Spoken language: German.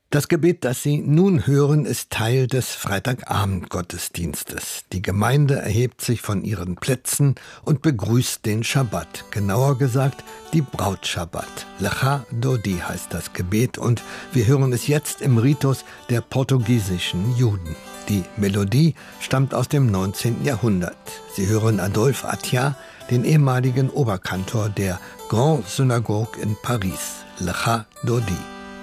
Das Gebet, das Sie nun hören, ist Teil des Freitagabend-Gottesdienstes. Die Gemeinde erhebt sich von ihren Plätzen und begrüßt den Schabbat. Genauer gesagt, die Brautschabbat. Lecha Dodi heißt das Gebet und wir hören es jetzt im Ritus der portugiesischen Juden. Die Melodie stammt aus dem 19. Jahrhundert. Sie hören Adolphe Attia, den ehemaligen Oberkantor der Grande Synagogue in Paris. Lecha Dodi.